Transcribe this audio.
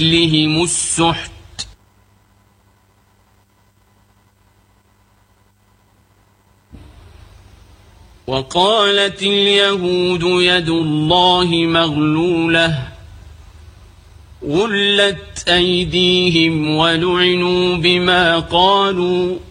أكلهم السحت وقالت اليهود يد الله مغلولة غلت أيديهم ولعنوا بما قالوا